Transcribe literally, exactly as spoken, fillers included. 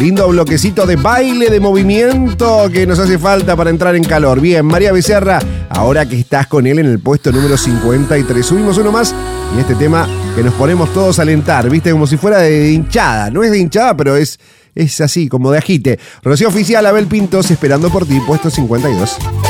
Lindo bloquecito de baile, de movimiento que nos hace falta para entrar en calor. Bien, María Becerra, ahora que estás con él en el puesto número cincuenta y tres, subimos uno más y este tema que nos ponemos todos a alentar, viste, como si fuera de hinchada. No es de hinchada, pero es, es así, como de agite. Rocío Oficial, Abel Pintos, Esperando por ti, puesto cincuenta y dos.